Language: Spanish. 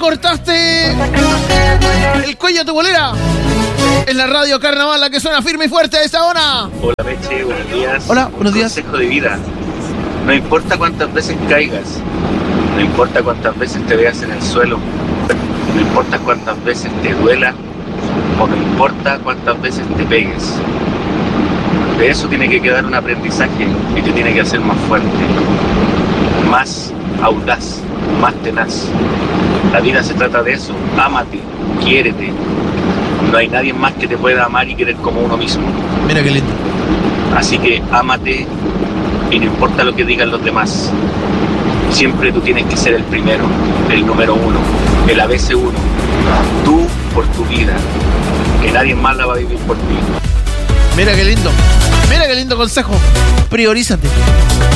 cortaste el cuello a tu bolera. Es la radio Carnaval la que suena firme y fuerte a esta hora. Hola Meche, buenos días. Hola, buenos días. Consejo de vida. No importa cuántas veces caigas, no importa cuántas veces te veas en el suelo, no importa cuántas veces te duela o no importa cuántas veces te pegues. De eso tiene que quedar un aprendizaje y te tiene que hacer más fuerte, más audaz, más tenaz. La vida se trata de eso. Ámate, quiérete. No hay nadie más que te pueda amar y querer como uno mismo. Mira qué lindo. Así que ámate y no importa lo que digan los demás. Siempre tú tienes que ser el primero, el número uno, el ABC1. Tú por tu vida, que nadie más la va a vivir por ti. Mira qué lindo consejo. Priorízate.